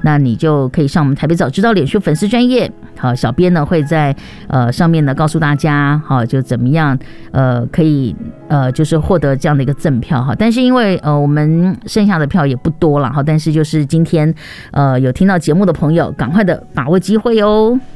那你就可以上我们台北早知道脸书粉丝专页，好，小编呢会在上面呢告诉大家，好，就怎么样可以就是获得这样的一个赠票哈。但是因为我们剩下的票也不多了哈，但是就是今天有听到节目的朋友，赶快的把握机会哦。